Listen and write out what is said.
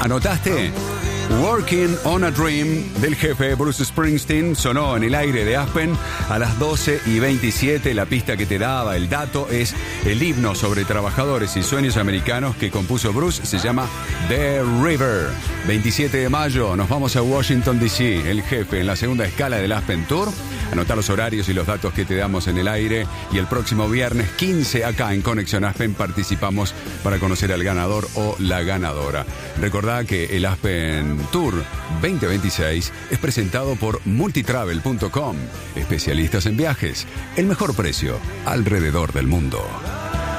¿Anotaste? Working on a Dream del jefe Bruce Springsteen sonó en el aire de Aspen a las 12:27. La pista que te daba, el dato, es el himno sobre trabajadores y sueños americanos que compuso Bruce. Se llama The River. 27 de mayo nos vamos a Washington, D.C. El jefe en la segunda escala del Aspen Tour. Anotá los horarios y los datos que te damos en el aire. Y el próximo viernes 15 acá en Conexión Aspen participamos para conocer al ganador o la ganadora. Recordá que el Aspen Tour 2026 es presentado por multitravel.com. Especialistas en viajes. El mejor precio alrededor del mundo.